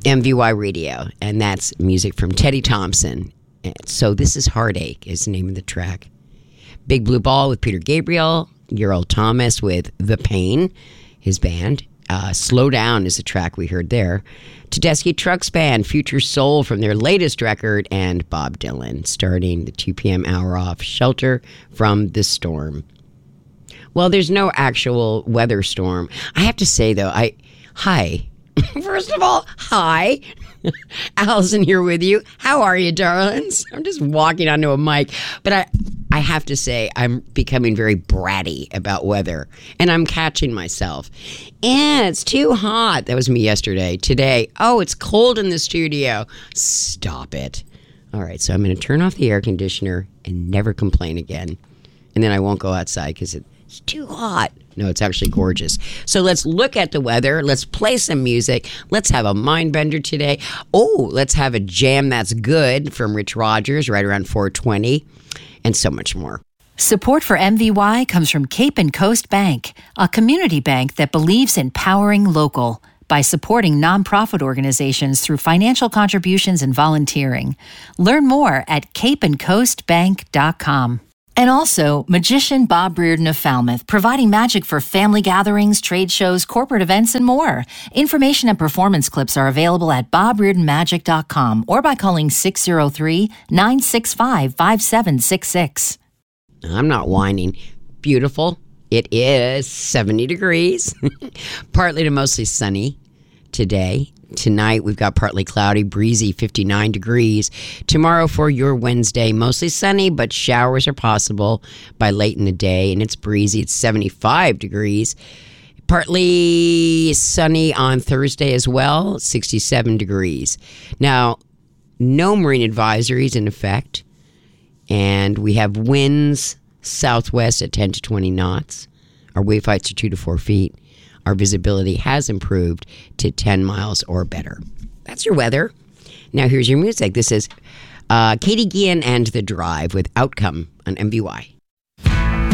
MVY Radio, and that's music from Teddy Thompson. So this is Heartache is the name of the track. Big Blue Ball with Peter Gabriel, Earl Thomas with The Pain, his band. Slow Down is the track we heard there. Tedeschi Trucks Band, Future Soul from their latest record, and Bob Dylan, starting the 2 p.m. hour off, Shelter from the Storm. Well, there's no actual weather storm. I have to say, though, hi. First of all, hi. Allison here with you. How are you, darlings? I'm just walking onto a mic. But I have to say, I'm becoming very bratty about weather. And I'm catching myself. And it's too hot. That was me yesterday. Today, it's cold in the studio. Stop it. All right, so I'm going to turn off the air conditioner and never complain again. And then I won't go outside because it's too hot. No, it's actually gorgeous. So let's look at the weather. Let's play some music. Let's have a mind bender today. Let's have a jam that's good from Rich Rogers right around 4:20, and so much more. Support for MVY comes from Cape and Coast Bank, a community bank that believes in powering local by supporting nonprofit organizations through financial contributions and volunteering. Learn more at capeandcoastbank.com. And also, magician Bob Reardon of Falmouth, providing magic for family gatherings, trade shows, corporate events, and more. Information and performance clips are available at bobreardonmagic.com or by calling 603-965-5766. I'm not whining. Beautiful. It is 70 degrees, partly to mostly sunny today. Tonight, we've got partly cloudy, breezy, 59 degrees. Tomorrow for your Wednesday, mostly sunny, but showers are possible by late in the day, and it's breezy. It's 75 degrees. Partly sunny on Thursday as well, 67 degrees. Now, no marine advisories in effect, and we have winds southwest at 10 to 20 knots. Our wave heights are 2 to 4 feet. Our visibility has improved to 10 miles or better. That's your weather. Now here's your music. This is Katie Gian and The Drive with Outcome on MVY.